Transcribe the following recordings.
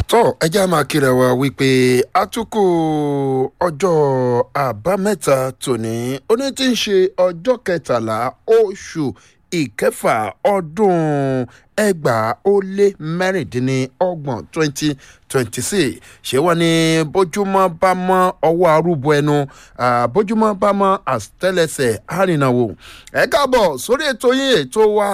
tó ẹjẹ́ máa kíra wa wípé àtúkù ọjọ́ àbámẹ́ta tòní oní tí ń ṣe ọjọ́ kẹtàlá oṣù ìkẹfà ọdún 2026 2026 ṣé wọ́n ní bójúmọ́ bá mọ́ ọwọ́ arúgbó ẹnu bójúmọ́ bá mọ́ àtẹ́lẹsẹ̀ àrìnàwò ẹ káàbọ̀ sórí ètò yín ètò wa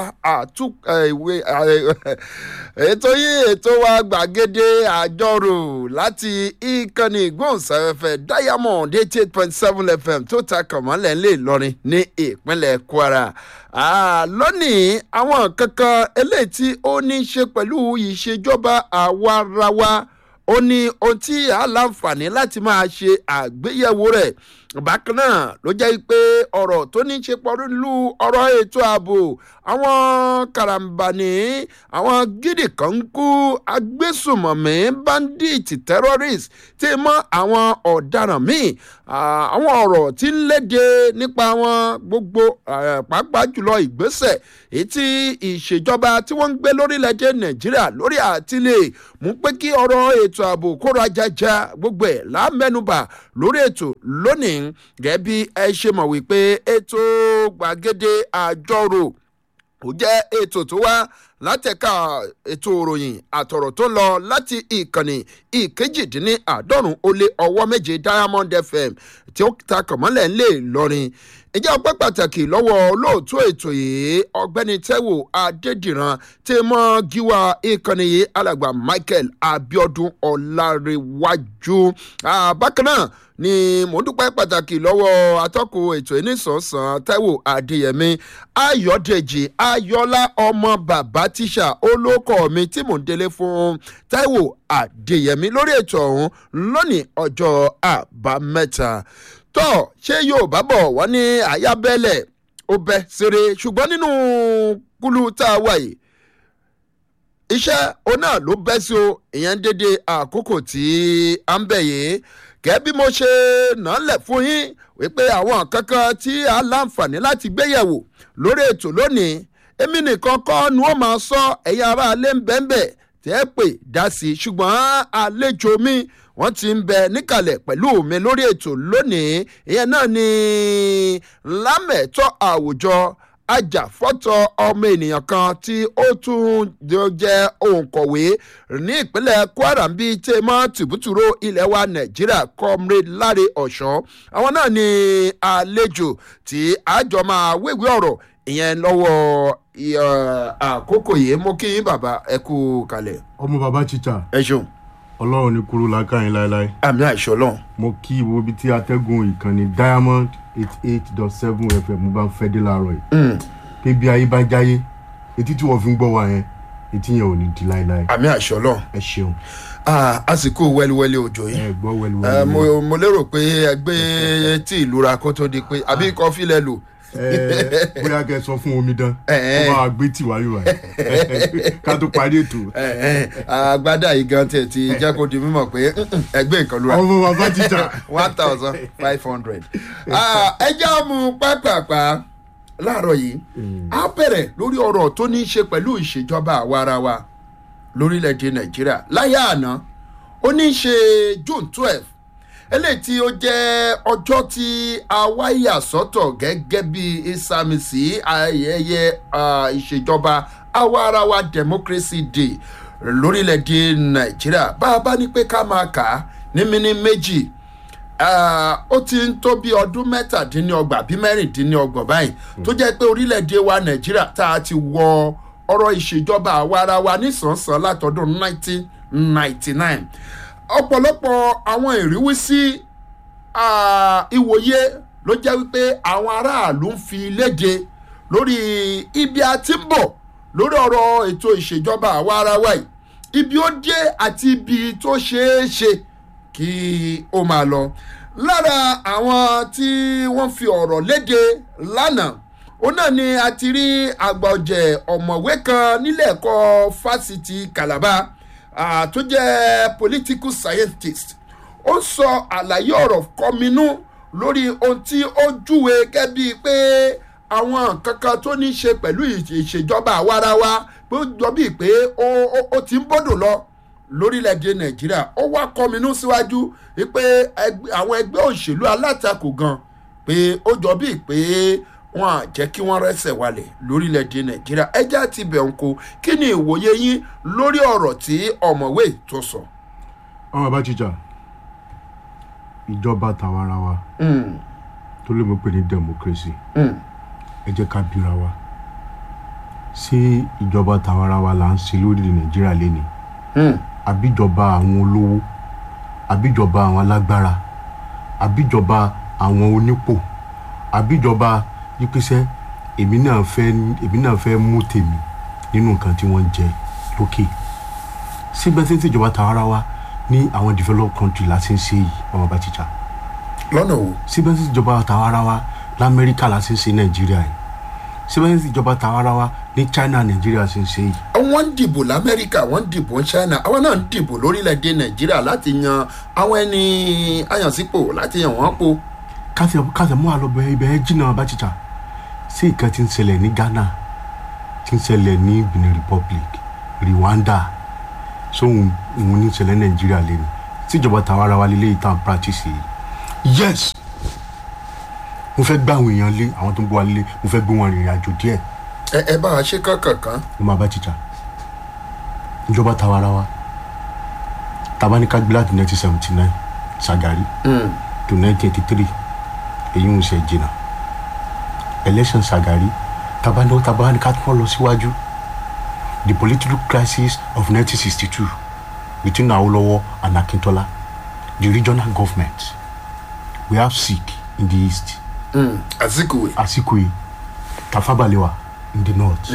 ètò wa gbàgede àjọrò láti ìkànnì ìgbóhùnsáfẹ́fẹ́ Diamond 88.7 FM tó ta kànmọ́lẹ̀ ńlẹ̀ Ìlọrin ní ìpínlẹ̀ Kwara lónìí àwọn kankan eléyìí tí ó ní í ṣe pẹ̀lú ìṣèjọba àwarawa ó ní ohun tí a láǹfààní láti máa ṣe àgbéyẹ̀wò rẹ̀ bákan náà ló jẹ́ pé ọ̀rọ̀ tó ní í ṣe pẹ̀lú ọ̀rọ̀ ètò ààbò àwọn karambani àwọn gidi kan ń kú agbésùmọ̀mí bandit terrorist tí mọ́ àwọn ọ̀daràn míì àwọn ọ̀rọ̀ tí ń léde nípa wọn gbogbo pàápàá jùlọ ìgbésẹ̀ èyí tí ìṣèjọba tí wọ́n ń gbé lórílẹ̀‐èdè Nàìjíríà lórí àtìlẹ́ mú pé kí ọ̀rọ̀ ètò ààbò kóra jaja gbogbo ẹ̀ lámẹ́nubà lórí ètò lónìí gẹ́gẹ́ bí ẹ ṣe mọ̀ wípé ètò gbàgede àjọrò ó jẹ́ ètò tó wá látẹ̀ka ètò ìròyìn àtọ̀rọ̀ tó lọ láti ìkànnì ìkejìdínláàádọ́rùn ó lé ọwọ́ méje Diamond FM tí ó ta kànmọ́lẹ̀ ńlẹ̀ Ìlọrin ìjẹ́ ọpẹ́ pàtàkì lọ́wọ́ olóòtú ètò yìí ọ̀gbẹ́ni Tẹ́wò Adédìran tí mọ́ gíwá ìkànnì yìí alàgbà Michael Abiodun Ọlárẹ̀wájú bákan náà ni mò ń dúpẹ́ pàtàkì lọ́wọ́ atọ́kùn ètò ìnísànsán Tẹ́wò Adéyẹmí Ayọ̀dèjì Ayọ̀lá ọmọ bàbá tíṣà olóko mi tí mò ń délé fún Tẹ́wò Adéyẹmí lórí ètò ọ̀hún lónìí ọjọ́ àbámẹ́ta tó ṣé Yorùbá bọ̀ wọ́n ní àyábẹ́lẹ̀ ó bẹ́ ṣeré ṣùgbọ́n nínú kúlú tá a wà yìí iṣẹ́ òun náà ló bẹ́ sí o ìyẹn dédé àkókò tí à ń bẹ̀ yìí gẹ́gẹ́ bí mo ṣe nàálẹ̀ fún yín wípé àwọn kankan tí a láǹfààní láti gbéyẹ̀wò lórí ètò lónìí èmi nìkan kọ́ ni ó máa sọ ẹ̀yin ará alẹ́ ń bẹ́ẹ̀ tẹ́ pè dá sí i ṣùgbọ́n àlejò mi wọ́n ti ń bẹ níkàlẹ̀ pẹ̀lú mi lórí ètò lónìí ìyẹn náà ni lámẹ̀tọ́ àwùjọ ajàfọ́tọ̀ ọmọ ènìyàn kan tí ó tún jẹ́ òǹkọ̀wé ní ìpínlẹ̀ Kwara bíi tèmọ́ tìbútúrò ilẹ̀ wa Nàìjíríà Comrade Láre Ọ̀ṣọ́ àwọn náà ni àlejò tí àjọ máa wéwèé ọ̀rọ̀ ìyẹn lọ́wọ́ àkókò yìí mú kí bàbá ẹ kú kalẹ̀. ọmọ bàbá chicha. ẹ ṣeun. Ọlọ́run ní kúrú lákàyìn láéláé. àmì àìṣọ́ Ọlọ́run. mo kí wo bí tí atẹ́gùn ìkànnì Diamond 88.7 FM mo bá ń fẹ́ dé láàárọ̀ yìí. pé bí ayé bá jáyé etí tí wọ́n fi ń gbọ́ wa yẹn etí yẹn ò ní di láéláé. àmì àìṣọ́ Ọlọ́run. ẹ ṣeun. àsìkò wẹ́líwẹ́lí òjò yìí. ẹ gbọ́ wẹ́líwẹ́lí. mo lérò pé ẹgbẹ́ tí ìlú ra kó tó di pé àbí kọfí lẹ lò. bóyá kẹ sọ fún omidan ó máa gbé tìwáyò wa ká tó parí ètò. agbádá yìí gan tẹ̀ ti jẹ́ kó di mímọ̀ pé ẹgbẹ́ nǹkan ló ra. ọmọ bàbá jíjà. 1,500. ẹ jẹ́ mú pápápá láàárọ̀ yìí á bẹ̀rẹ̀ lórí ọ̀rọ̀ tó ní í ṣe pẹ̀lú ìṣèjọba àwarawa lórílẹ̀‐èdè Nàìjíríà láyé àná ó ní í ṣe June 12 eléyìí tí ó jẹ́ ọjọ́ tí a wáyà sọ́tọ̀ gẹ́gẹ́ bí ìsàmìsí ayẹyẹ ìṣèjọba àwarawa Democracy Day lórílẹ̀‐èdè Nàìjíríà bá a bá ní pé ká máa kà á ní mímí méjì ó ti ń tó bí ọdún mẹ́tàdínlọ́gbọ̀n bí mẹ́rìndínlọ́gbọ̀n báyìí tó jẹ́ pé orílẹ̀‐èdè wa Nàìjíríà tá a ti wọ ọ̀rọ̀ ìṣèjọba àwarawa nísànsán látọdún 1999 ọ̀pọ̀lọpọ̀ àwọn ìrísí ìwòye ló jẹ́ wípé àwọn aráàlú ń fi léde lórí ibi a ti ń bọ̀ lórí ọ̀rọ̀ ètò ìṣèjọba àwarawa yìí ibi ó dé àti ibi tó ṣeé ṣe kí ó máa lọ. lára àwọn tí wọ́n fi ọ̀rọ̀ léde lánàá ó náà ni a ti rí àgbà ọ̀jẹ̀ ọ̀mọ̀wé kan nílé ẹ̀kọ́ fásitì Calabar tó jẹ́ political scientist ó sọ àlàyé ọ̀rọ̀ kọminú lórí ohun tí ó júwe gẹ́bí pé àwọn kankan tó ní í ṣe pẹ̀lú ìṣèjọba àwarawa pé ó jọ bíi pé ó ti ń bọ́dọ̀ lọ lórílẹ̀‐èdè nàìjíríà ó wá kọminú síwájú pé àwọn ẹgbẹ́ òṣèlú alátakò gan pé ó jọ bíi pé wọn à jẹ́ kí wọ́n rẹ́sẹ̀ walẹ̀ lórílẹ̀‐èdè nàìjíríà ẹjẹ́ àti bẹ̀rù kó kí ni ìwòye yín lórí ọ̀rọ̀ tí ọ̀mọ̀wé tó sọ. ọmọ bá jíjà ìjọba tàwarawa tó lè mọ̀ pé ní democracy ẹ jẹ́ ká bíra wa sí ìjọba tàwarawa là ń ṣe lórílẹ̀ nàìjíríà lẹ́ni àbíjọba àwọn olówó àbíjọba àwọn alágbára àbíjọba àwọn onípò àbíjọba yípẹ́sẹ́ èmi náà fẹ́ mú tèmi nínú nǹkan tí wọ́n ń jẹ lókè síbẹ̀ tí ìjọba tàwarawa ní àwọn developed country láti ń ṣe yìí ọmọ bá tíjà lọ́nà wo síbẹ̀ tí ìjọba tàwarawa lamẹ́ríkà láti ń ṣe nàìjíríà yìí síbẹ̀ tí ìjọba tàwarawa ní china nàìjíríà ṣe ń ṣe yìí. wọ́n ń dìbò lamẹ́ríkà wọ́n ń dìbò ní china àwọn náà ń dìbò lórílẹ̀‐èdè nàìjíríà láti yan àwọn ẹni àyànsípò láti yan wọ́n po. kásẹ̀ mú àlọ́bẹ̀ ibẹ̀ jìnnà bá tíjà sí nǹkan tí ń ṣẹlẹ̀ ní ghana tí ń ṣẹlẹ̀ ní benin republic rwanda sóhun ìwọ̀n ní ṣẹlẹ̀ nàìjíríà lẹ́nu tí ìjọba tàwarawa lélẹ́ ìtàn practice yìí. yes mo fẹ́ gbá àwọn èèyàn lé àwọn tó ń bọ́ wa lé mo fẹ́ gbé wọn rìnrìn àjò díẹ̀. ẹ bá a ṣe kankan. mo máa bá tíjà ìjọba tàwarawa tabaníkà gbé láti 1979 Shagari to 1983 èyí ń ṣe jìnnà election Shagari tabaníkà tó lọ síwájú the political crisis of 1962 between Awolowo and Akintola the regional government we have Sikh in the east. Azikiwe Tafawa Balewa in the north.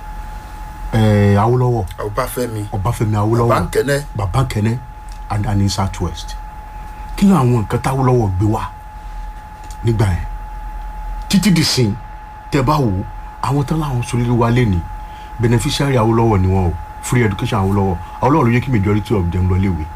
Awolowo Ọbáfẹ́mi Awolowo Baba Nkene and in south west. Kí ló àwọn nǹkan t'Awolowo gbé wá nígbà yẹn títí di sin tẹ́ bá wò àwọn tán láwọn sórí wa lẹ́ni beneficiary Awolowo ni wọn o free education Awolowo ló yẹ kí majority of them lọ léwe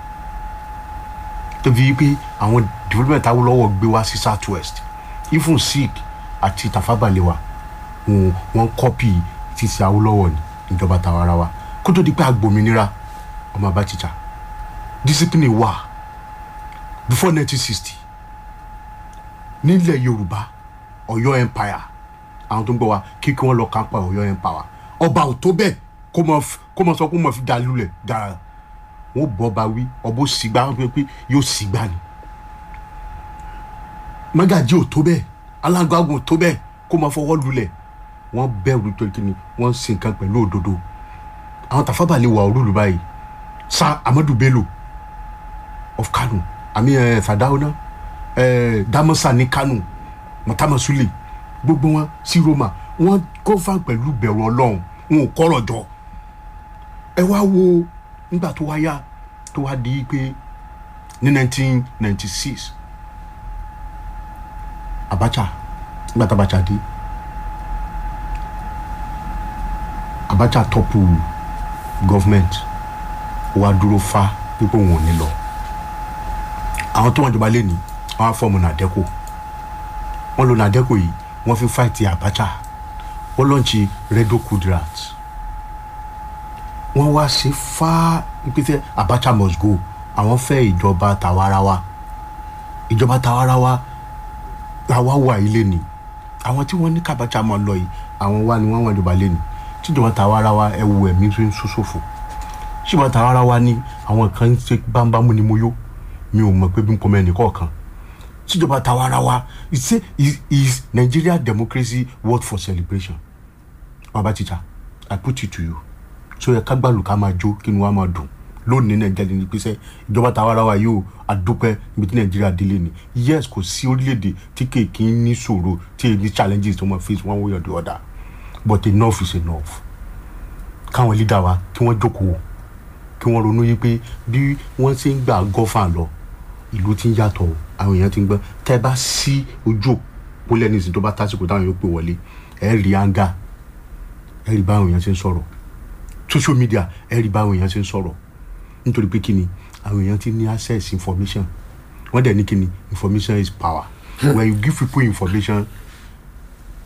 tẹ́bi pé àwọn development Awolowo gbé wá sí south west even Sikh àti Tafawa Balewa wọ́n copy títí Awolowo ní ìjọba tàwarawa kó tó di pé agbòmìnira ọmọ Abacha discipline wà before 1960 nílẹ̀ Yorùbá Ọ̀yọ́ empire àwọn tó ń gbọ́ wa kí wọ́n lọ kápá Ọ̀yọ́ empire ọba ò tó bẹ́ẹ̀ kó mọ sọ kó mọ fi dá lulẹ̀ dára wọ́n bọ́ ọba wí ọbọ̀ sígbà pé yóò sígbà ni Mágàjí ò tó bẹ́ẹ̀ alágbàgùn ò tó bẹ́ẹ̀ kó máa fọwọ́ lulẹ̀ wọ́n bẹ̀rù tó kí ni wọ́n sin nǹkan pẹ̀lú òdodo àwọn Tafawa Balewa òrùlù báyìí Sir Amadu Bello of Kano àmì Sardauna Damosa ní Kano Mọ̀tàmọ́súlẹ̀ gbogbo wọn sí Roma wọ́n gọ́fà pẹ̀lú bẹ̀rù Ọlọ́run wọn ò kọ́rọ̀ jọ ẹ wá wo nígbà tó wáyà tó wá di pé ní 1996 Abacha nígbà tí Abacha dé Abacha tọ́pù gọ́fìmẹ̀ntì wá dúró fa pípé òun ò ní lọ àwọn tó wọn jọba lé ní wọn á fọọmù Nàdẹ́kò wọn lo Nàdẹ́kò yìí wọn fi fáìtì Abacha wọn lọ́ọ̀nchì Redo Kudirat wọn wá ṣe fá pípẹ́ Abacha must go àwọn fẹ́ ìjọba tàwarawa àwa wà ilé ni àwọn tí wọ́n ní kábàchà máa lọ yìí àwọn wà ní wọ́n jọba lé ni tíjọba tàwarawa ẹ wo ẹ̀mí tó ń ṣòfò ṣùgbọ́n tàwarawa ní àwọn kan ń ṣe bámbámú ni mo yó mi ò mọ̀ pé bí n kò mẹ́ni kọ̀ọ̀kan tíjọba tàwarawa is Nigeria democracy worth for celebration Abacha I put it to you so yẹ ká gbàlù ká máa jó kí ni wàá máa dùn lónìí Nàìjíríà ní pèsè ìjọba tàwarawa yóò àdúpẹ́ ibi tí Nàìjíríà délé ni yes kò sí orílẹ̀-èdè tí kèké ní ṣòro tí èyí ní challenges tó máa face one way or the other but enough is enough káwọn leader wa kí wọ́n jókòó kí wọ́n ronú yí pé bí wọ́n ti ń gbà gọ́fà lọ ìlú ti ń yàtọ̀ àwọn èèyàn ti ń gbọ́ tẹ́ bá sí ojú òpó lẹ́nìsìn tó bá tásìkò táwọn yóò pè wọlé ẹ̀ rí anga ẹ̀ rí báwọn èèyàn ti ń sọ̀rọ̀ social media ẹ̀ rí báwọn èèyàn ti ń sọ̀rọ̀ nítorí pé kíni àwọn èèyàn ti ní access information wọ́n dẹ̀ ní kíni information is power when you give people information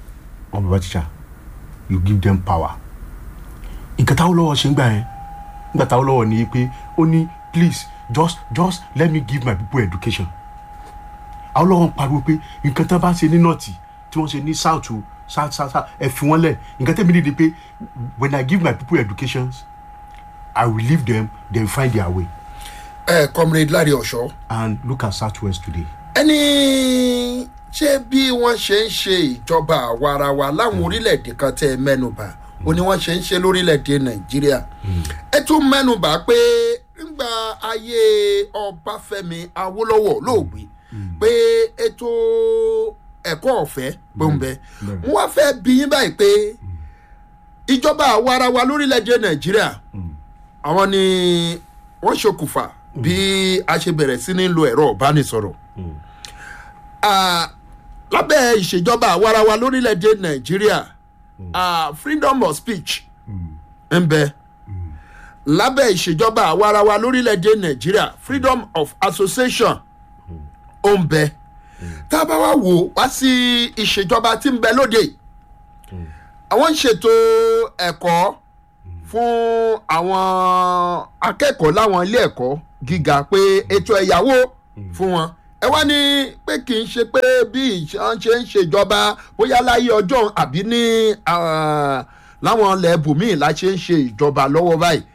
ọmọ Abacha you give them power nǹkan táwọn lọ́wọ́ ṣe ń gbà yẹn nígbà táwọn lọ́wọ́ ní pé ó ní please just let me give my people education. àwọn lọ́wọ́ ń pariwo pé nǹkan tó bá ṣe ní north tí wọ́n ṣe ní south ẹ fi wọ́n lẹ̀. nǹkan tẹ́mi nídìí pé when I give my people education I will leave them then find their way. Comrade Larry Osho. And look at Southwest today. ẹni ṣé bí wọ́n ṣe ń ṣe ìjọba àwarawa láwọn orílẹ̀-èdè kan tẹ́ ẹ mẹ́nubà ó ní wọ́n ṣe ń ṣe lórílẹ̀-èdè Nàìjíríà. ẹ tún mẹ́nubà pé nígbà ayé Ọbáfẹ́mi Awólọ́wọ̀ lóògbé pé ètò ẹ̀kọ́ ọ̀fẹ́ gbọ̀nbẹ́ wọ́n fẹ́ bí yín báyìí pé ìjọba àwarawa lórílẹ̀-èdè Nàìjíríà àwọn ni wọ́n ṣokùnfà bí a ṣe bẹ̀rẹ̀ sí ní lo ẹ̀rọ ìbánisọ̀rọ̀ lábẹ́ ìṣèjọba àwarawa lórílẹ̀‐èdè Nàìjíríà freedom of speech ń bẹ lábẹ́ ìṣèjọba àwarawa lórílẹ̀‐èdè Nàìjíríà freedom of association ó ń bẹ tá a bá wá wò wá sí ìṣèjọba tí ń bẹ lóde àwọn ń ṣètò ẹ̀kọ́ fún àwọn akẹ́kọ̀ọ́ láwọn ilé ẹ̀kọ́ gíga pé ètò ẹ̀yáwó fún wọn ẹ wá ní pé kì í ṣe pé bí wọ́n ṣe ń ṣèjọba bóyá láyé ọjọ́ àbí ní láwọn ilẹ̀ bùnmíì la ṣe ń ṣe ìjọba lọ́wọ́ báyìí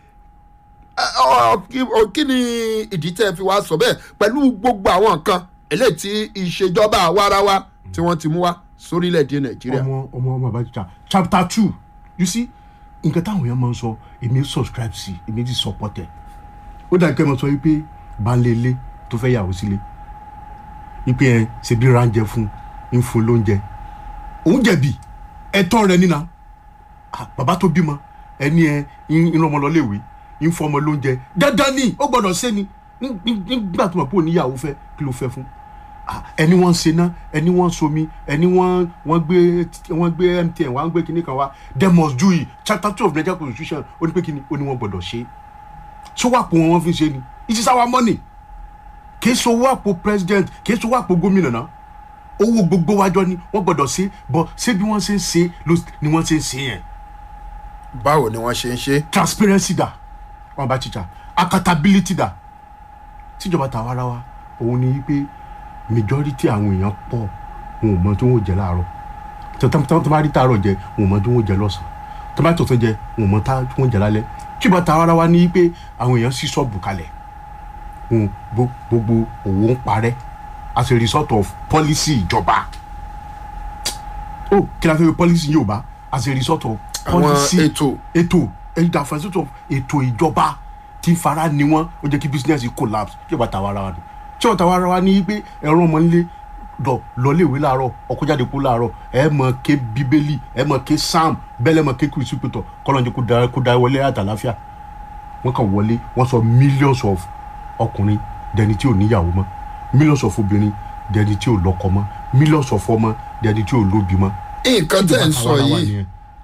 kí ni ìdí tẹ́ fi wá sọ bẹ́ẹ̀ pẹ̀lú gbogbo àwọn nǹkan eléyìí tí ìṣèjọba àwarawa tí wọ́n ti mú wá sórílẹ̀-èdè Nàìjíríà. ọmọ àbájá chapter 2 you see nǹkan táwọn èèyàn máa ń sọ èmi subscribe sí èmi ti support ẹ ó dà kẹ́ ẹ máa sọ wípé balẹ̀lẹ̀ tó fẹ́ yàwó sílé wípé ẹ ṣe bí ránjẹ fún ń fún lóúnjẹ òun jẹ̀bi ẹ̀tọ́ rẹ̀ nínà bàbá tó bímọ ẹni ẹ ń ọmọ lọ léèwé ń fún ọmọ lóúnjẹ dandan ni ó gbọ́dọ̀ ṣe ni nígbà tó mọ̀ pé oníyàwó fẹ́ kí ló fẹ́ fún ẹni wọ́n ṣe ná ẹni wọ́n somi ẹni wọ́n gbé MTN wọ́n gbé kinní kan wá they must do it chapter 2 of Nigeria constitution ó ní pé kinní ó ní wọ́n gbọ́dọ̀ ṣe so wàpò wọn fi ṣe ni it is our money kì í so wàpò president kì í so wàpò gómìnà náà owó gbogbo wájọ ni wọ́n gbọ́dọ̀ ṣe but ṣé bí wọ́n ṣe ń ṣe ni wọ́n ṣe ń ṣe yẹn. báwo ni wọ́n ṣe ń ṣe. transparency dà wọn bá teacher accountability dà tíjọba tàwarawa òun ni pé majority àwọn èèyàn pọ̀ wọn ò mọ tí wọ́n jẹ láàárọ̀ tó bá rí tààrọ̀ jẹ wọn ò mọ tí wọ́n jẹ lọ́sàn-án tó bá tọ̀tọ̀ jẹ wọn ò mọ tí wọ́n jẹ lálẹ́ tíjọba tàwarawa ní pé àwọn èèyàn sí ṣọ́ọ̀bù kalẹ̀ wọn gbogbo òwò ń parẹ́ as a result of policy ìjọba kí la fẹ́ policy yóò bá as a result of policy ètò ètò ìjọba tí fara ni wọn ó jẹ́ kí business collapse tíjọba tàwarawa ni tí wọ́n tàwa wa ní pé ẹ̀rọ ọmọ nílé lọ́léèwé láàárọ̀ ọkọ̀ jáde kó láàárọ̀ ẹ̀ mọ̀ ké bíbélì ẹ̀ mọ̀ ké sam bẹ́lẹ̀ mọ̀ ké kìrìsìpìtọ̀ kọ́lọ́njẹ́ kó da wọlé àtàláfíà wọ́n kàn wọlé wọ́n sọ millions of ọkùnrin dẹni tí ò níyàwó mọ́ millions of obìnrin dẹni tí ò lọ́kọ mọ́ millions of ọmọ dẹni tí ò lóbi mọ́. nǹkan tẹ́ ń sọ yìí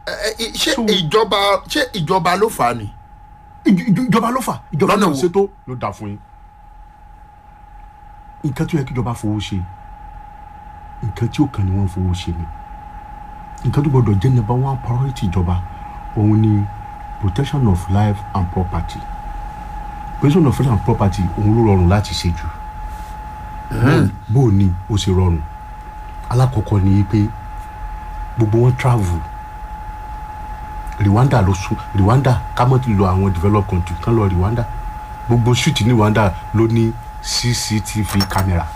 ṣé ìjọba ló fà á ni. ìjọba ló fà ìjọba ló ṣètò ló dà fún yín. nǹkan tí ó yẹ kí ìjọba fowó ṣe nǹkan tí ó kàn ní wọ́n fowó ṣe ni nǹkan tó gbọdọ̀ jẹ́ number one priority ìjọba òun ni protection of life and property protection of life and property òun ló rọrùn láti ṣe jù bó o ní o ṣe rọrùn alákọ̀ọ́kọ́ ni pé gbogbo wọn travel Rwanda ká mọ́ ti lọ àwọn developed country kan lọ Rwanda gbogbo street ní Rwanda ló ní CCTV camera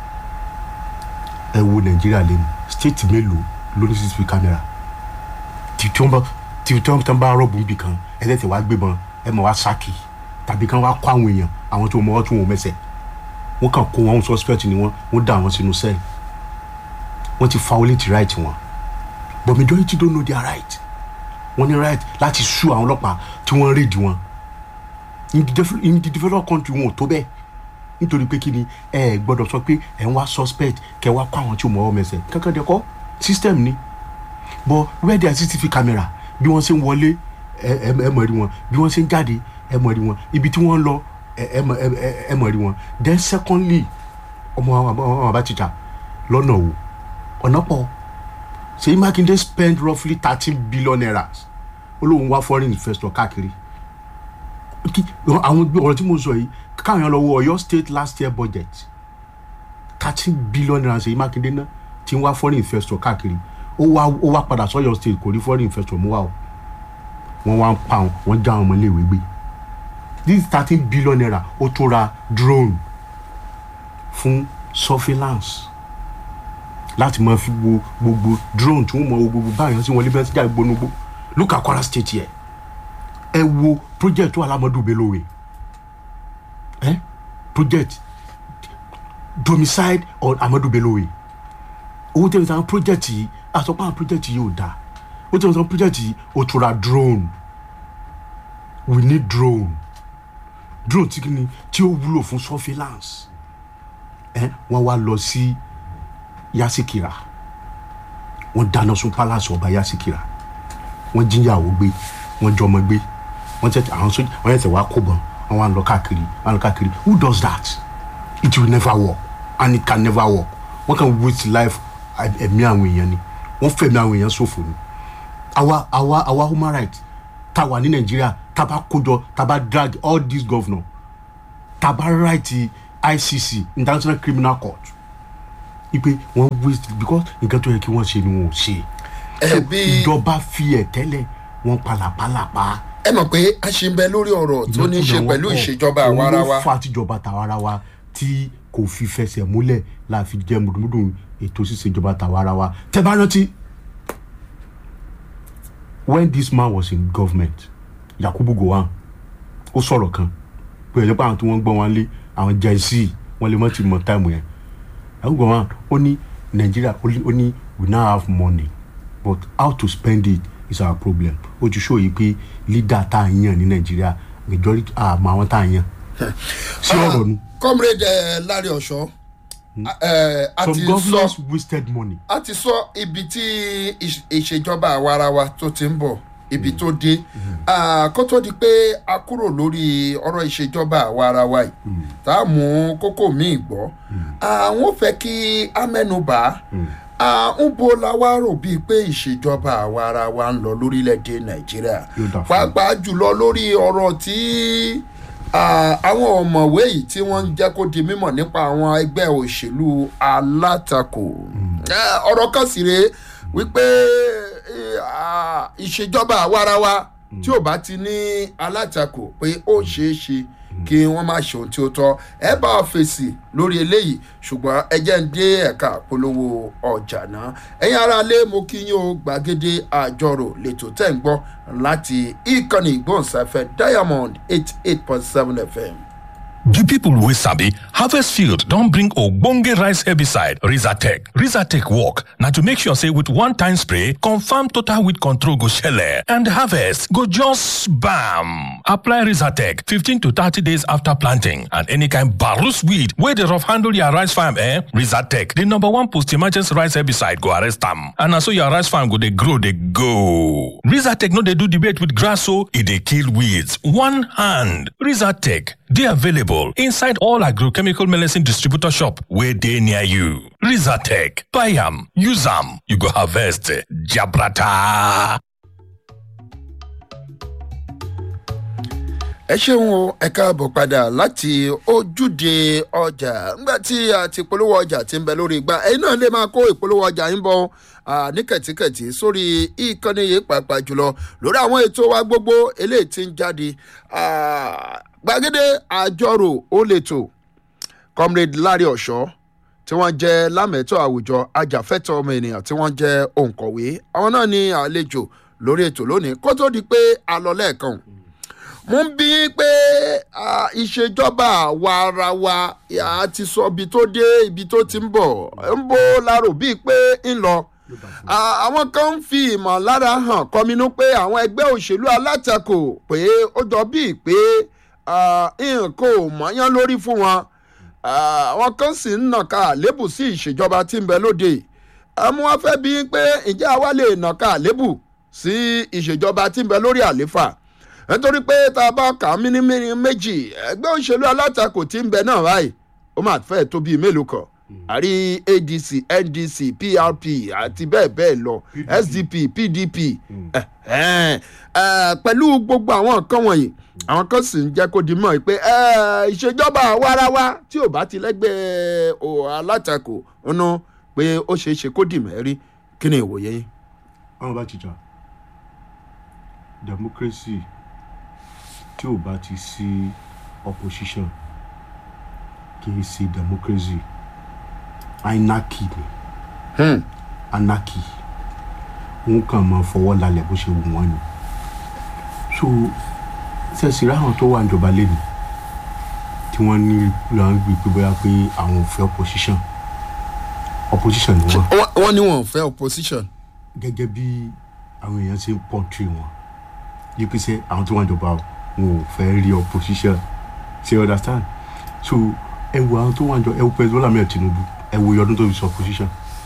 ẹ wo Nàìjíríà lẹ́nu state mélòó ló ní CCTV camera tí wọ́n bá rọ́ọ̀bù níbi kan ẹ tẹ̀sẹ̀ wá gbébọn ẹ mọ̀ wá sáàkì tàbí kan wá kó àwọn èèyàn àwọn tó mọ̀ ọ́ tó wọ́n mẹ́sẹ̀ wọ́n kàn kó wọn suspect ni wọ́n dá wọn sínú cell wọ́n ti violate right wọn but majority don't know their right wọ́n ní right láti sue àwọn ọlọ́pàá tí wọ́n raid wọn in the developed country wọn ò tó bẹ́ẹ̀ nítorí pé kí ni ẹ gbọ́dọ̀ sọ pé ẹ ń wá suspect kẹ wá kó àwọn tí ó mọ̀ ọ́ mẹ́sẹ̀ kankan dẹ̀ kọ́ system ni but where there CCTV camera bí wọ́n ṣe ń wọlé ẹ mọ̀ rí wọn bí wọ́n ṣe ń jáde ẹ mọ̀ rí wọn ibi tí wọ́n lọ ẹ mọ̀ rí wọn then secondly ọmọ àbá teacher lọ́nà wo ọ̀nà pọ̀ Ṣèyí Mákindé spend roughly 13 billion naira olóhùn wá foreign investor káàkiri àwọn ọ̀rọ̀ tí mo sọ yìí káwọn yẹn lọ wo Ọ̀yọ́ state last year budget 13 billion naira Ṣèyí Mákindé náà tí ń wá foreign investor káàkiri ó wá padà sọ́yọ́ state kò rí foreign investor mú wá o wọ́n wá ń pa wọ́n já àwọn ọmọ iléèwé gbé this 13 billion naira ó tó ra drone fún surveillance láti máa fi wo gbogbo drone tí wọ́n mọ gbogbo báyọ̀ sí wọn lé bẹ́ẹ̀ sí jáde gbónúgbó look at Kwara state here ẹ wo project tó Alamadu Bellowe project domicile on Amadu Bellowe owó tẹ̀lé sàn project yìí àsọpọ̀ àwọn project yìí ò dáa owó tẹ̀lé sàn project yìí ó tó ra drone we need drone tí kìíní tí ó wúlò fún surveillance wọ́n wá lọ sí Yasikira wọ́n dáná sun palace ọba Yasikira wọ́n jíyàwó gbé wọ́n jọmọ gbé wọ́n tẹ̀ àwọn sójà wọ́n yẹ tẹ̀ wá kó bọn wọ́n wá lọ káàkiri who does that it will never work and it can never work wọ́n kàn waste life ẹ̀mí àwọn èèyàn ni wọ́n fẹ̀mí àwọn èèyàn ṣòfò ni àwa human rights tá wà ní Nàìjíríà tá bá kójọ tá bá drag all these governors tá bá right ICC International Criminal Court ipe wọ́n waste because nǹkan tó yẹ kí wọ́n ṣe ni wọ́n ò ṣe ìjọba fi ẹ̀ tẹ́lẹ̀ wọ́n palàpalàpá. ẹ mọ̀ pé a ṣe ń bẹ lórí ọ̀rọ̀ tó ní í ṣe pẹ̀lú ìṣèjọba àwarawa. òun ló fa tìjọba tàwarawa tí kò fi fẹsẹ̀ múlẹ̀ láfi jẹ́ mùdùmùdù ètò ìṣèjọba tàwarawa. tẹ́ bá rántí when this man was in government Yakubu Gowon ó sọ̀rọ̀ kan pé ẹ̀jẹ̀ pé àwọn tí wọ́n gbọ́ wọn lé àwọn jẹ́sí wọ́n lè mọ̀ ti mọ̀ táìmù yẹn Yakubu Gowon ó ní Nàìjíríà ó ní we now have money but how to spend it is our problem ó ti show yìí pé leader tá a yàn ní Nàìjíríà majority àmọ́ àwọn tá a yàn sí ọ̀rọ̀ nu. Comrade Larry Osho some governors wasted money. a ti sọ ibi tí ìṣèjọba àwarawa tó ti ń bọ̀ ibi tó dé kó tó di pé a kúrò lórí ọ̀rọ̀ ìṣèjọba àwarawa yìí tá a mú kókó míì gbọ́ àwọn fẹ́ kí a mẹ́nubà ń bo la wá rò bíi pé ìṣèjọba àwarawa ń lọ lórílẹ̀‐èdè Nàìjíríà pàápàá jùlọ lórí ọ̀rọ̀ tí àwọn ọ̀mọ̀wé yìí tí wọ́n ń jẹ́ kó di mímọ̀ nípa àwọn ẹgbẹ́ òṣèlú alátakò ọ̀rọ̀ kan sì rèé wípé ìṣèjọba àwarawa tí ò bá ti ní alátakò pé ó ṣeé ṣe kí wọ́n má ṣe ohun tí ó tọ́ ẹ bá a fèsì lórí eléyìí ṣùgbọ́n ẹ jẹ́ ń dé ẹ̀ka polówó ọjà náà ẹ̀yin ará lé mo kí yín o gbàgede àjọrò lẹ́tọ̀ tẹ̀ ń gbọ́ láti ìkànnì ìgbóhùnsáfẹ́ Diamond 88.7 FM. The people wey sabi harvest field don bring ogbonge rice herbicide Rizatec. Rizatec work na to make sure say with one time spray confirm total weed control go shele and harvest go just bam. Apply Rizatec 15 to 30 days after planting and any kind barus weed wey dey rough handle your rice farm Rizatec the #1 post-emergency rice herbicide go arrest am and na so your rice farm go dey grow dey go. Rizatec no dey do debate with grass o e dey kill weeds one hand. Rizatec dey available inside all agrochemical medicine distributor shop wey dey near you. Rizatec, buy am, use am, you go harvest jabrata. ẹ ṣeun o ẹ káàbọ̀ padà láti ojúde ọjà nígbà tí a ti polówó ọjà ti ń bẹ lórí igbá ẹ̀yin náà lè máa kó ìpolówó ọjà yín bọ̀ ní kẹ̀tíkẹ̀tí sórí ìkànnì yìí pàápàá jùlọ lórí àwọn ètò wa gbogbo eléyìí tí ń jáde gbàgede àjọrò ó lè tò Comrade Larry Osho tí wọ́n jẹ́ lámẹ̀tọ́ àwùjọ ajàfẹ́tọ̀ ọmọ ènìyàn tí wọ́n jẹ́ òǹkọ̀wé àwọn náà ní àlejò lórí ètò lónìí kó tó di pé a lọ lẹ́ẹ̀kan mo ń bí pé ìṣèjọba àwarawa ti sọ ibi tó dé ibi tó ti ń bọ̀ ń bó lárò bíi pé ń lọ àwọn kan ń fi ìmọ̀lára hàn kọminú pé àwọn ẹgbẹ́ òṣèlú alátakò pé ó jọ bíi pé nǹkan ò mọ́yán lórí fún wọn àwọn kan sì ń nàka àlébù sí ìṣèjọba tí ń bẹ lóde àmọ́ wọ́n fẹ́ bí pé ǹjẹ́ àwa lè nàka àlébù sí ìṣèjọba tí ń bẹ lórí àléfà nítorí pé tá a bá kà á mímí méjì ẹgbẹ́ òṣèlú alátakò tí ń bẹ náà báyìí ó máa fẹ́ tó bíi mélòó kan àrí adc ndc prp àti bẹ́ẹ̀ bẹ́ẹ̀ lọ sdp pdp pẹ̀lú gbogbo àwọn nǹkan wọ̀nyí àwọn kan sì ń jẹ́ kó di mọ́ pé ìṣèjọba àwarawa tí ò bá ti lẹ́gbẹ̀ẹ́ alátakò ọ̀nà pé ó ṣeé ṣe kó dì mẹ́rí kí ni ìwòye yín. àwọn bá ti jà democracy tí ò bá ti sí opposition kì í sí democracy anarchy ni anarchy wọn kàn máa fọwọ́ lálẹ́ bó ṣe wù wọ́n ni so ṣẹ̀ṣì ráhùn tó wà níjọba lẹ́nu tí wọ́n ní ìlànà gbé bóyá pé àwọn ò fẹ́ opposition ni wọ́n ní wọn ò fẹ́ opposition. gẹ́gẹ́ bí àwọn èèyàn ṣe ń pọ̀ntì wọn yí pé sẹ́ àwọn tó wà níjọba wọn ò fẹ́ rí opposition ṣe understand so ẹ wo àwọn tó wà níjọba ẹ wo president Bola Ahmed Tinubu ẹ wo ọdún tó fi sọ opposition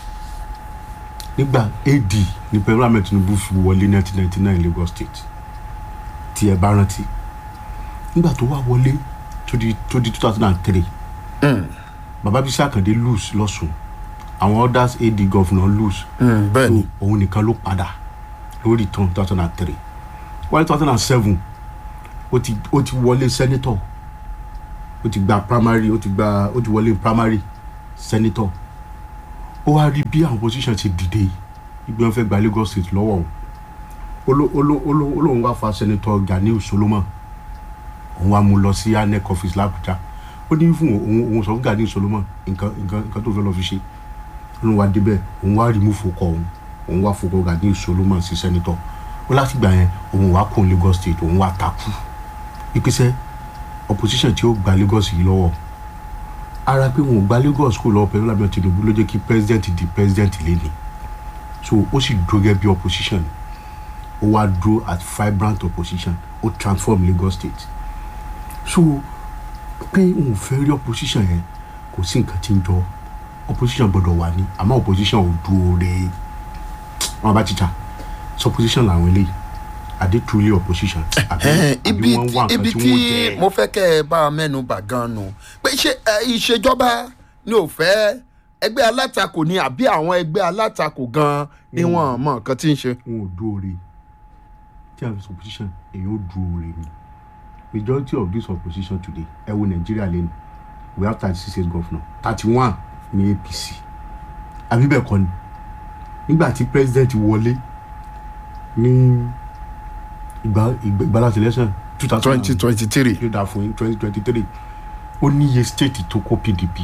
nígbà AD ní president Bola Ahmed Tinubu fi wọlé 1999 Lagos State tí ẹ bá rántí nígbà tó wá wọlé tó di 2003 bàbá Bísí Àkàndé lose lọ́sùn àwọn others AD governor lose bẹ́ẹ̀ni so òun nìkan ló padà lórí tán 2003 wọ́n 2007 ó ti wọlé senator ó ti gba primary ó ti wọlé primary senator ó wá rí bí àwọn opposition ti dìde ìgbẹ́ wọn fẹ́ gba Lagos State lọ́wọ́ olóhùn wá fa senator Ganiu Solomon òun wá mú lọ sí INEC office l'Abuja ó ní fún òun sọ fún Ganiu Solomon nǹkan tó fẹ́ lọ fi ṣe òun wá débẹ̀ òun wá remove fokọ òun wá fokọ Ganiu Solomon sí senator ó láti gbà yẹn òun wá kún Lagos State òun wá takú ìpèsè opposition tí ó gba Lagos yìí lọ́wọ́ ara pé wọn ò gba Lagos kó lọ́wọ́ pẹ̀lú Bola Tinubu ló jẹ́ kí president di president lẹ́ni so ó sì dúró gẹ́gẹ́ bí opposition ó wá dúró as vibrant opposition ó transform Lagos State so pé òun fẹ́ rí opposition yẹn kò sí nǹkan tí ń jọ opposition gbọ́dọ̀ wà ní àmọ́ opposition ò dúró rẹ̀ wọn bá ti jà so opposition làwọn eléyìí are they truly opposition ibi tí mo fẹ́ kẹ́ ẹ bá mẹ́nu bà gan-an nù pé ṣé ìṣèjọba ni ò fẹ́ ẹgbẹ́ alátakò ni àbí àwọn ẹgbẹ́ alátakò gan-an ni wọ́n mọ nǹkan tí ń ṣe. wọn ò dúró rẹ̀ tí a fi opposition èyí ò dúró rẹ̀ ni majority of this opposition today ẹ wo Nigeria lẹ́nu we have 36 state governor 31 ní APC àbí bẹ́ẹ̀ kọ́ ni nígbà tí president wọlé ní ìgbà láti election 2023 yóò dà fún 2023 ó ní iye state tó kó PDP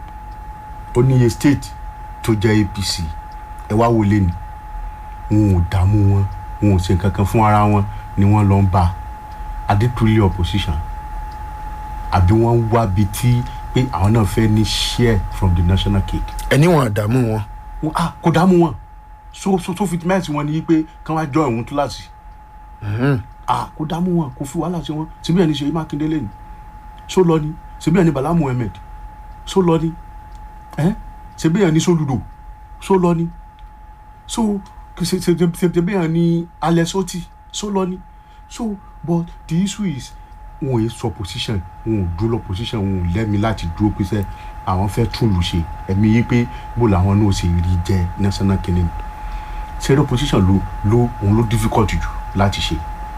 ó ní iye state tó jẹ́ APC ẹ wá wọlé ni wọn ò dààmú wọn ò ṣe nǹkan kan fún ara wọn ni wọ́n lọ ń bá adétúlé opposition àbí wọ́n wá bi tí pé àwọn náà fẹ́ ní share from the national cake. ẹni wọn àdààmú wọn. kò dààmú wọn so fitmẹ́sì wọn ni pé kí wọ́n á jọ ìwọ̀n kíláàsì. kò dààmú wọn kò fi wàhálà sí wọn síbí ẹni Ṣèyí Mákindé lẹ́nu so lọ ni síbí ẹni Bala Muhammed so lọ ni síbí ẹni Soludo so lọ ni so síbí ẹni Alex Oti so lọ ni so but the issue is wọn ò sọ position wọn ò dúró position wọn ò lẹ́mi láti dúró pé sẹ́ àwọn fẹ́ tún lù ṣe ẹ̀mí yí pé bó làwọn náà ṣe rí jẹ́ national kingdom zero position ló òun ló difficult jù láti ṣe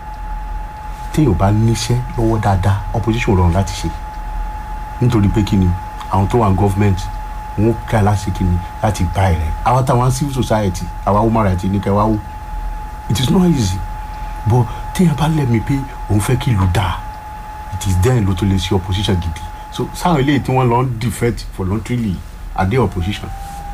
téèyàn bá níṣẹ́ lọ́wọ́ dáadáa opposition rọrùn láti ṣe nítorí pé kí ni àwọn tó wà ní government wọn ó ká láti kí ni láti gba ẹ̀rẹ́ àwọn táwọn civil society àwọn human rights ní kẹwàá wò it is not easy but téèyàn bá lẹ́mi pé òun fẹ́ kí ìlú dáa it is then ló tó lè ṣe opposition gidi so sáwọn eléyìí tí wọ́n lọ ń defect voluntarily are they opposition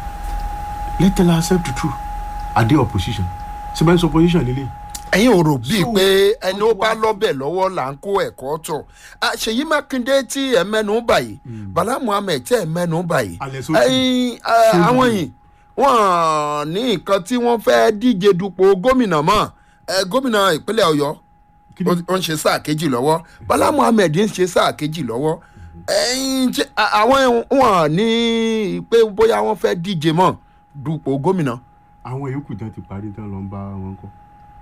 let them accept the truth are they opposition síbẹ̀ ní opposition lélẹ̀. ẹ̀yin ò rò bíi pé ẹni ó bá lọ́bẹ̀ lọ́wọ́ là ń kó ẹ̀kọ́ tọ̀ Ṣèyí Mákindé tí ẹ̀ mẹ́nu báyìí Bala Muhammed tí ẹ̀ mẹ́nu báyìí àwọn yìí wọ́n ní nǹkan tí wọ́n fẹ́ díje dupò gómìnà mọ́ gómìnà ìpínlẹ̀ Ọ̀yọ́ ó ń ṣe sáà kejì lọ́wọ́ Bala Muhammed ń ṣe sáà kejì lọ́wọ́ àwọn wọn ní pé bóyá wọ́n fẹ́ díje mọ́ dupò gómìnà. àwọn yòókù tán ti parí tán lọ ń bá wọn kọ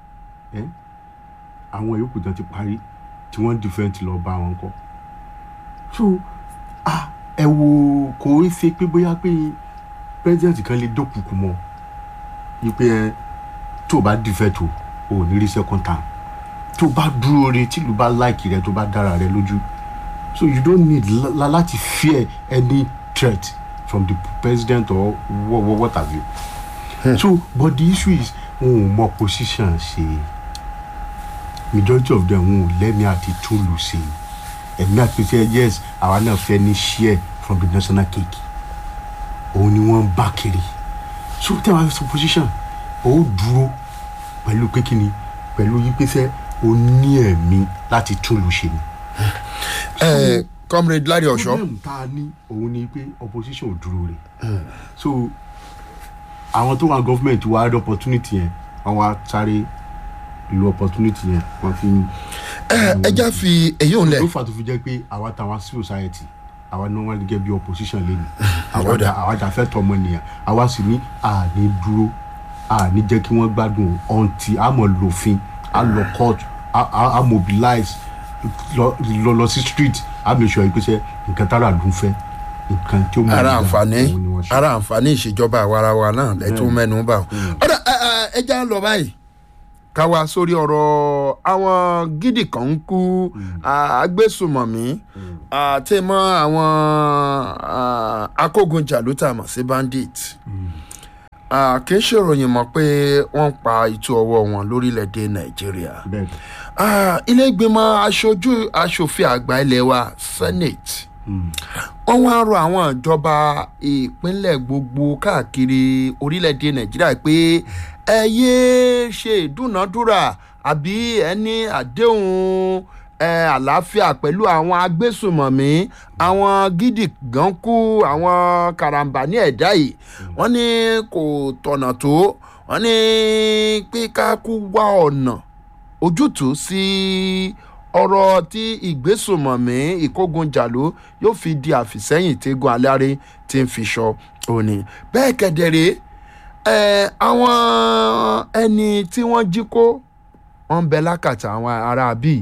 àwọn yòókù tán ti parí tí wọ́n dìfẹ́ǹtì lọ bá wọn kọ so ẹ wo kò ń ṣe pé bóyá pé president kan lè dókùkù mọ́ wípé ẹ tó bá dìfẹ́ tó o ní rí second time tó bá dúró re tí ìlú bá láìkì rẹ tó bá dára rẹ lójú so you don't need láti fear any threat from the president or what have you. So but the issue is wọn ò mọ position ṣe majority of them wọn ò lẹ́mí àti túlù ṣe ẹ̀mí àti pé yes àwa náà fẹ́ ní share from the national cake òun ni wọ́n bá kiri so tí wọ́n fi position ó dúró pẹ̀lú pé kíni pẹ̀lú yí pé sẹ́ o ní ẹ̀mí láti túlù ṣe ni. Comrade Larry Osho. problem tá a ní òun ni pé opposition ò dúró rẹ̀ so àwọn tó wà government wà á rí opportunity yẹn wọ́n wá sáré lo opportunity yẹn wọ́n fi. ẹja fi èyí ò lẹ. ló fà tó fi jẹ́ pé àwa táwa civil society àwa náà wọ́n gẹ́gẹ́ bí opposition lẹ́nu àwa jàfẹ́ tọmọ nìyẹn àwa sì ní àní dúró àní jẹ́ kí wọ́n gbádùn ọ̀ǹtì àmọ́ lòfin à lọ court à mobilize lọ sí street à make sure ìpèsè nǹkan tára dùn fẹ́ nǹkan tí ó mú ara àǹfààní ìṣèjọba àwarawa náà lẹ́tún mẹ́nu bá ọ̀dà ẹja lọ báyìí ká wá sórí ọ̀rọ̀ àwọn gidi kan ń kú agbésùmọ̀mí àti mọ́ àwọn akógunjà ló tà mọ̀ sí bandit kì í ṣèròyìn mọ́ pé wọ́n pa ìtú ọwọ́ wọn lórílẹ̀‐èdè Nàìjíríà ilé ìgbìmọ̀ aṣòfin àgbà ilé wa Senate wọ́n wá rọ àwọn ìjọba ìpínlẹ̀ gbogbo káàkiri orílẹ̀‐èdè Nàìjíríà pé ẹ yéé ṣe ìdúnàdúrà àbí ẹni àdéhùn àlàáfíà pẹ̀lú àwọn agbésùmọ̀mí àwọn gidi gan kú àwọn karambà ní ẹ̀dá yìí wọ́n ní kò tọ̀nà tó wọ́n ní pé ká kú wá ọ̀nà ojútùú sí ọ̀rọ̀ tí ìgbésùmọ̀mí ìkógunjàló yóò fi di àfìsẹ́yìn tẹ́gun aláré tí ń fi ṣọ òní bẹ́ẹ̀ kẹ́dẹ̀rẹ́ àwọn ẹni tí wọ́n jí kó wọ́n ń bẹ lákàtà àwọn ará bíi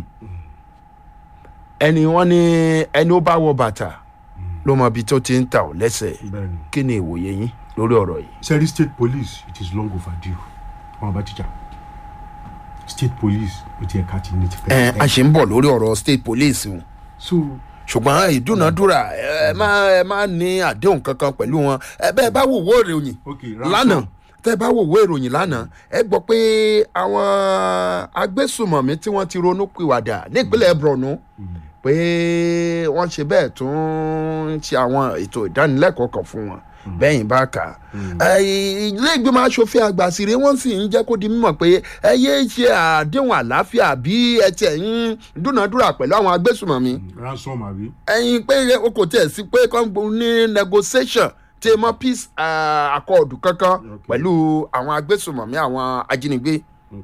ẹni wọ́n ní ẹni ó bá wọ bàtà ló mọ ibi tó ti ń ta ọ́ lẹ́sẹ̀ kí ni ìwòye yín lórí ọ̀rọ̀ yìí. Seri state police it is long overdue wọn bá jíjà state police ó ti ẹ̀ka ti ní ti pẹ́. a ṣe ń bọ̀ lórí ọ̀rọ̀ state police wọn. ṣùgbọ́n ìdúnàdúrà ẹ má ní àdéhùn kankan pẹ̀lú wọn bẹ́ẹ̀ bá wò wó ìròyìn lánàá tẹ́ bá wò wó ìròyìn lánàá ẹ gbọ́ pé àwọn agbésùmọ̀mí tí wọ́n ti ronú pìwàdà nípínlẹ̀ Borno pé wọ́n ṣe bẹ́ẹ̀ tún ṣe àwọn ètò ìdánilẹ́kọ̀ọ́ kan fún wọn bẹ́yìn bá kà á ilé ìgbìmọ̀ aṣòfin àgbà sí rẹ̀ wọ́n sì ń jẹ́ kó di mímọ̀ pé ẹ yéé ṣe àdéhùn àlàáfíà bí ẹ tiẹ̀ ń dúnàdúrà pẹ̀lú àwọn agbésùmọ̀mí. ransom àbí. ẹyin pé o kò tiẹ̀ sí pé kán ní negotiation tí mọ́ peace accord kankan pẹ̀lú àwọn agbésùmọ̀mí àwọn ajínigbé.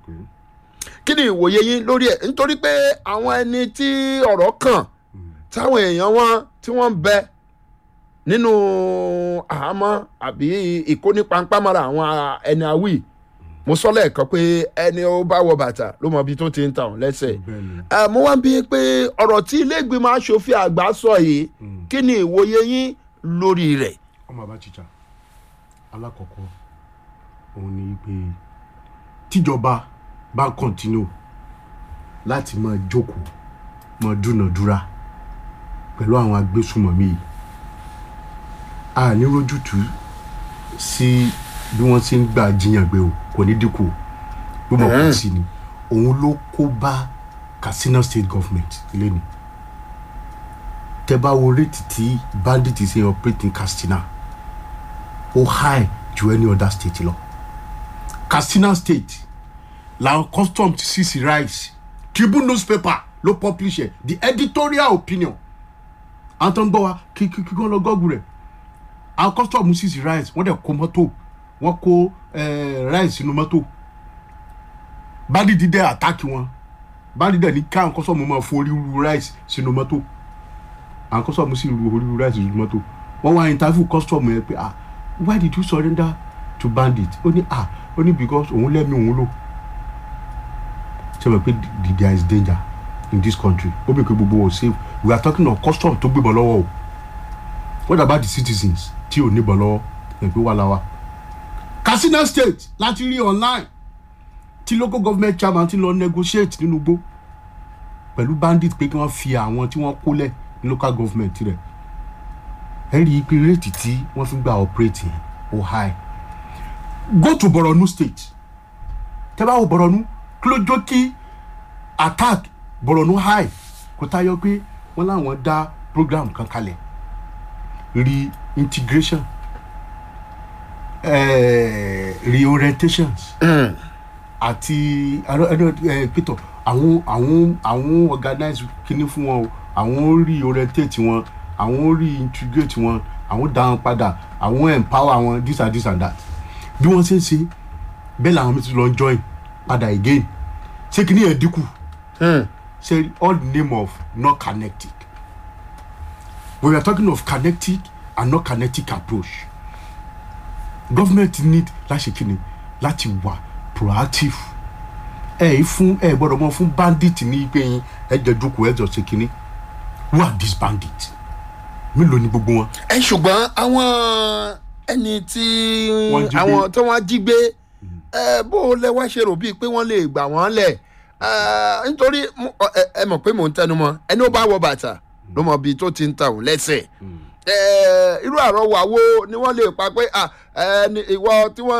kí ni ìwòye yín lórí ẹ̀ nítorí pé àwọn ẹni tí ọ̀rọ̀ kàn táwọn èèyàn wọn tí wọ́n ń bẹ nínú àhámọ́ àbí ìkónípampámọ́ra àwọn ẹni àwì mo sọ lẹ́ẹ̀kan pé ẹni ó bá wọ bàtà ló mọ ibi tó ti ń ta òun lẹ́sẹ̀ mo wá ń bí pé ọ̀rọ̀ tí ilé ìgbìmọ̀ aṣòfin àgbà sọ yìí kí ni ìwòye yín lórí rẹ̀. ọmọ àbá jíjà alákọ̀ọ́kọ́ òun ni pé tíjọba bá kọ́ntínú láti máa jókòó máa dúnàdúrà pẹ̀lú àwọn agbésùmọ̀mí yìí a ní rójútùú sí bí wọ́n ti ń gbà jiyàn gbé o kò ní dínkù ló mọ̀ kó sí ni òun ló kó bá Katsina state government lẹ́nu tẹ́ bá wo rétí tí bandit ṣe operate in Katsina ó high ju any other state lọ Katsina state làwọn custom ti seize rice Tribune newspaper ló publish ẹ the editorial opinion àwọn tó ń gbọ́ wa kí wọ́n lọ gọ́gùn rẹ̀ àwọn custom seize rice wọ́n dẹ̀ kó mọ́tò wọ́n kó rice sínú mọ́tò bandit dídẹ́ àtàkì wọn bandit dẹ̀ ní káwọn custom máa forí ru rice sínú mọ́tò àwọn custom sì ru orí ru rice sínú mọ́tò wọ́n wá interview custom yẹn pé why did you surrender to bandit ó ní because òun lẹ́mí òun lò ṣe mọ̀ pé there is danger in this country ó bẹ̀ pé gbogbo wọn safe we are talking of custom tó gbébọn lọ́wọ́ o what about the citizens tí ò níbọn lọ́wọ́ ẹ̀gbẹ́ wà láwa. Katsina State láti rí online tí local government chairman ti lọ negotiate nínú gbó pẹ̀lú bandit pé kí wọ́n fi àwọn tí wọ́n kólẹ̀ ní local government rẹ̀ ẹ rí i pé rate tí wọ́n fi gba operate yẹn ó high. Go to Borno State tẹ́ bá wo Borno kí ló jó kí attack Borno high kò tayọ pé wọ́n láwọn dá program kan kalẹ̀ reintegration reorientations àti pétọ àwọn organize kíní fún wọn o àwọn reorientate wọn àwọn reintegrate wọn àwọn dá wọn padà àwọn empower wọn this and that bí wọ́n ṣe ń ṣe bẹ́ẹ̀ làwọn mi ti lọ join padà again ṣé kíní yẹn dínkù say all the name of not kinetic. We are talking of kinetic and not kinetic approach. Government need láti wà proactive. Gbọ́dọ̀ mọ̀ fún bandit ní pé ẹjọ́ jókòó ẹjọ́ ṣe kíní. Who are these bandits? Mélòó ni gbogbo wọn? Ṣùgbọ́n àwọn ẹni tí àwọn tó wọ́n jí gbé bó lẹ wá ṣe rò bíi pé wọ́n lè gbà wọ́n lẹ̀ nítorí ẹ mọ̀ pé mò ń tẹnu mọ́ ẹni ó bá wọ bàtà ló mọ bíi tó ti ń ta òun lẹ́sẹ̀ irú àrọwà wo ni wọ́n lè pa pé ìwọ tí wọ́n